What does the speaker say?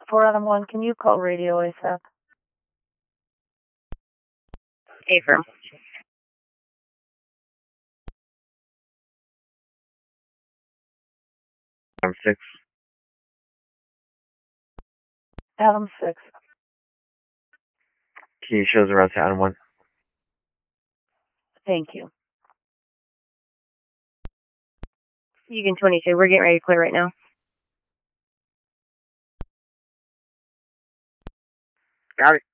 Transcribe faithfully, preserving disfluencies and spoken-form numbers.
four Adam one, can you call radio ASAP? Affirm. Adam six. Adam six. Can you show us around to Adam one? Thank you. Egan twenty-two, we're getting ready to clear right now. Got it.